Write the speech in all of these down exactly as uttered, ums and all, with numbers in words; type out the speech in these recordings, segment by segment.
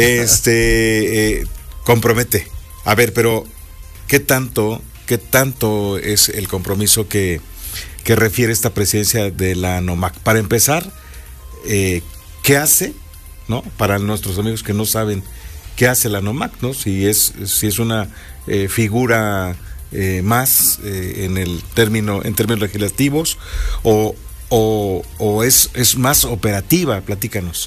este, eh, compromete. A ver, pero, ¿qué tanto, qué tanto es el compromiso que, que refiere esta presidencia de la NOMAC? Para empezar, eh, ¿qué hace, no? Para nuestros amigos que no saben qué hace la NOMAC, ¿no? Si es, si es una eh, figura eh, más eh, en el término, en términos legislativos, o o, o es, es más operativa, platícanos.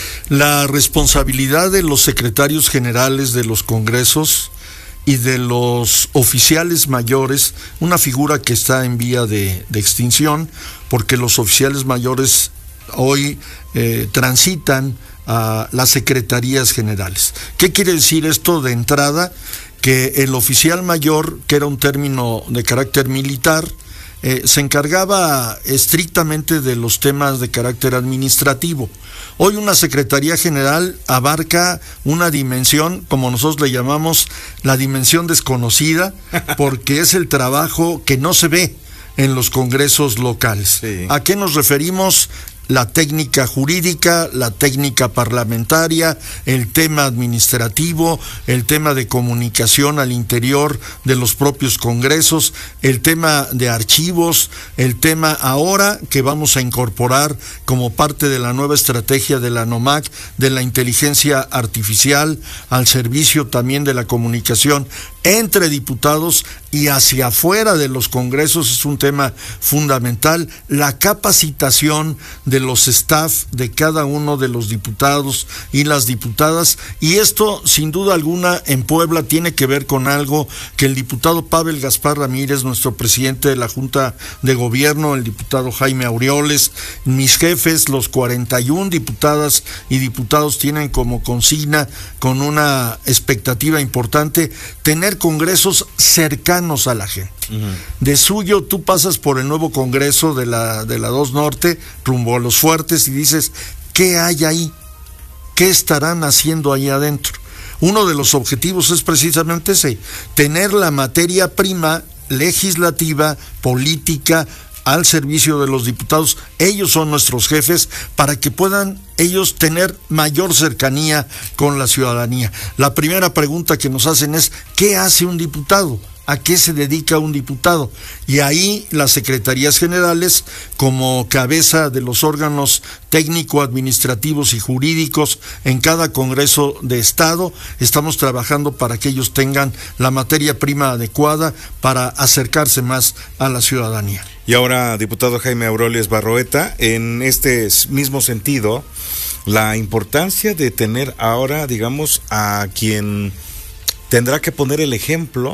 La responsabilidad de los secretarios generales de los congresos y de los oficiales mayores, una figura que está en vía de, de extinción, porque los oficiales mayores hoy eh, transitan a las secretarías generales. ¿Qué quiere decir esto de entrada? Que el oficial mayor, que era un término de carácter militar, Eh, se encargaba estrictamente de los temas de carácter administrativo. Hoy una Secretaría General abarca una dimensión, como nosotros le llamamos, la dimensión desconocida, porque es el trabajo que no se ve en los congresos locales. Sí. ¿A qué nos referimos? La técnica jurídica, la técnica parlamentaria, el tema administrativo, el tema de comunicación al interior de los propios congresos, el tema de archivos, el tema ahora que vamos a incorporar como parte de la nueva estrategia de la NOMAC, de la inteligencia artificial al servicio también de la comunicación entre diputados y hacia afuera de los congresos. Es un tema fundamental, la capacitación de los staff de cada uno de los diputados y las diputadas, y esto sin duda alguna en Puebla tiene que ver con algo que el diputado Pavel Gaspar Ramírez, nuestro presidente de la Junta de Gobierno, el diputado Jaime Aureoles, mis jefes, los cuarenta y una diputadas y diputados tienen como consigna, con una expectativa importante, tener congresos cercanos a la gente. Uh-huh. De suyo, tú pasas por el nuevo congreso de la, de la dos Norte, rumbo a Los Fuertes, y dices, ¿qué hay ahí? ¿Qué estarán haciendo ahí adentro? Uno de los objetivos es precisamente ese, tener la materia prima legislativa, política, al servicio de los diputados. Ellos son nuestros jefes, para que puedan ellos tener mayor cercanía con la ciudadanía. La primera pregunta que nos hacen es, ¿qué hace un diputado? ¿A qué se dedica un diputado? Y ahí las secretarías generales, como cabeza de los órganos técnico-administrativos y jurídicos en cada congreso de Estado, estamos trabajando para que ellos tengan la materia prima adecuada para acercarse más a la ciudadanía. Y ahora, diputado Jaime Aureoles Barroeta, en este mismo sentido, la importancia de tener ahora, digamos, a quien tendrá que poner el ejemplo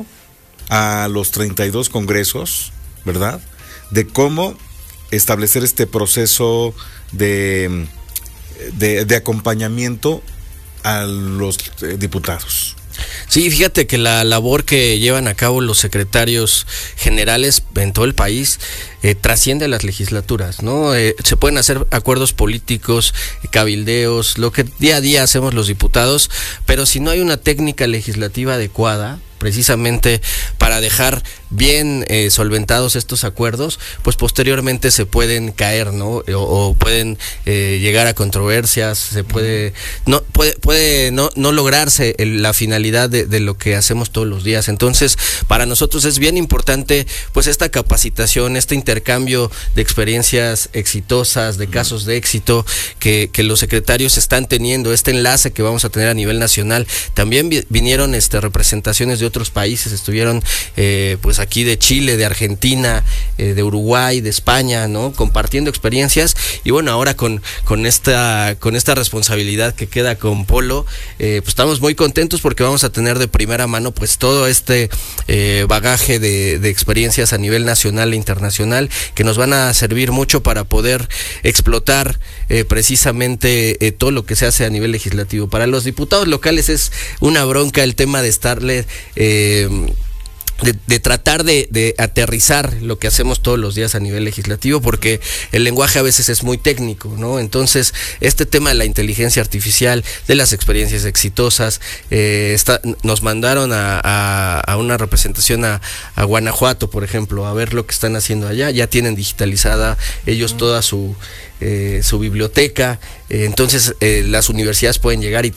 a los treinta y dos congresos, ¿verdad?, de cómo establecer este proceso de, de, de acompañamiento a los eh, diputados. Sí, fíjate que la labor que llevan a cabo los secretarios generales en todo el país eh, trasciende las legislaturas, ¿no? Eh, se pueden hacer acuerdos políticos, cabildeos, lo que día a día hacemos los diputados, pero si no hay una técnica legislativa adecuada, precisamente para dejar bien eh, solventados estos acuerdos, pues posteriormente se pueden caer, ¿no? O, o pueden eh, llegar a controversias, se puede no puede puede no no lograrse el, la finalidad de, de lo que hacemos todos los días. Entonces, para nosotros es bien importante pues esta capacitación, este intercambio de experiencias exitosas, de casos de éxito que, que los secretarios están teniendo, este enlace que vamos a tener a nivel nacional. También vi, vinieron este representaciones de otros países, estuvieron eh, pues aquí de Chile, de Argentina, eh, de Uruguay, de España, ¿no?, compartiendo experiencias. Y bueno, ahora con, con esta con esta responsabilidad que queda con Polo, eh, pues estamos muy contentos porque vamos a tener de primera mano pues todo este eh, bagaje de, de experiencias a nivel nacional e internacional que nos van a servir mucho para poder explotar eh, precisamente eh, todo lo que se hace a nivel legislativo. Para los diputados locales es una bronca el tema de estarle Eh, De, de tratar de, de aterrizar lo que hacemos todos los días a nivel legislativo, porque el lenguaje a veces es muy técnico, ¿no? Entonces, este tema de la inteligencia artificial, de las experiencias exitosas, eh, está, nos mandaron a, a, a una representación a, a Guanajuato, por ejemplo, a ver lo que están haciendo allá. Ya tienen digitalizada ellos toda su, eh, su biblioteca, eh, entonces eh, las universidades pueden llegar y